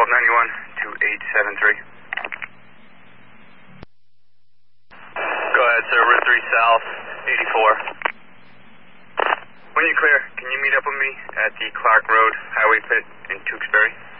1291 2873. Go ahead, sir. Route 3 South, 84. When you clear, can you meet up with me at the Clark Road Highway Pit in Tewksbury?